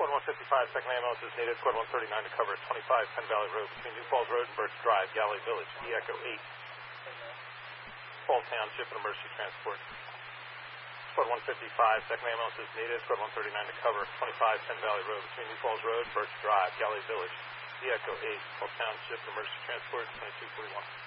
Squad 155, second ambulance is needed. Squad 139 to cover 25 Penn Valley Road between New Falls Road and Birch Drive, Galley Village. Echo 8. Fall Township and emergency transport. Squad 155, second ambulance is needed. Squad 139 to cover 25 Penn Valley Road between New Falls Road and Birch Drive, Galley Village. Echo 8. Fall Township and emergency transport 2241.